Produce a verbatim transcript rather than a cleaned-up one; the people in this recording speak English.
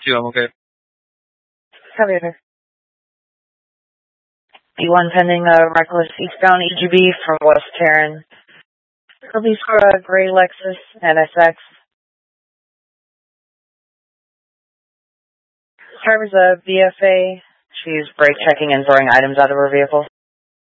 two, I'm okay. Copy, sir. B one pending a reckless eastbound E G B from West Tarrant. Police for a gray Lexus N S X. Driver's a B F A. She's brake checking and throwing items out of her vehicle.